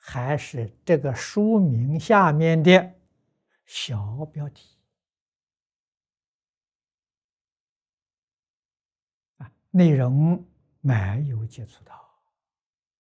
还是这个书名下面的小标题啊？内容没有接触到。